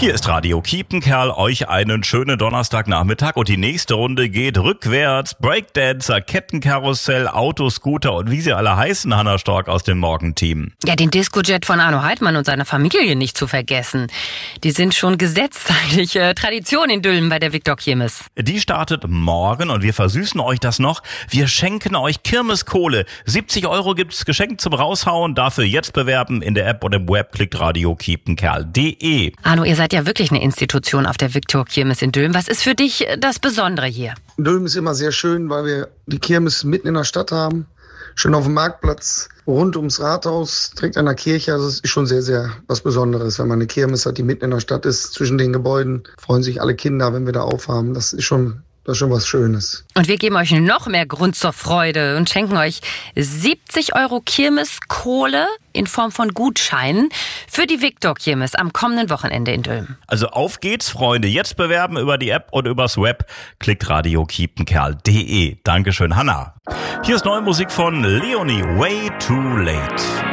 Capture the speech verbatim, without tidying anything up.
Hier ist Radio Kiepenkerl, euch einen schönen Donnerstagnachmittag und die nächste Runde geht rückwärts. Breakdancer, Kettenkarussell, Autoscooter und wie sie alle heißen, Hanna Stork aus dem Morgenteam. Ja, den Discojet von Arno Heidmann und seiner Familie nicht zu vergessen. Die sind schon gesetzt, eigentlich äh, Tradition in Dülmen bei der Viktor Kirmes. Die startet morgen und wir versüßen euch das noch. Wir schenken euch Kirmeskohle. siebzig Euro gibt's geschenkt zum Raushauen. Dafür jetzt bewerben in der App oder im Web. Klickt radio kiepenkerl punkt de. Arno, ihr seid ja wirklich eine Institution auf der Viktor Kirmes in Dülmen. Was ist für dich das Besondere hier? Dülmen ist immer sehr schön, weil wir die Kirmes mitten in der Stadt haben. Schön auf dem Marktplatz, rund ums Rathaus, direkt an der Kirche. Also es ist schon sehr, sehr was Besonderes, wenn man eine Kirmes hat, die mitten in der Stadt ist, zwischen den Gebäuden. Freuen sich alle Kinder, wenn wir da aufhaben. Das ist schon... Das ist schon was Schönes. Und wir geben euch noch mehr Grund zur Freude und schenken euch siebzig Euro Kirmeskohle in Form von Gutscheinen für die Viktor Kirmes am kommenden Wochenende in Dülmen. Also auf geht's, Freunde. Jetzt bewerben über die App oder übers Web. Klickt radio kiepenkerl punkt de. Dankeschön, Hanna. Hier ist neue Musik von Leonie, Way Too Late.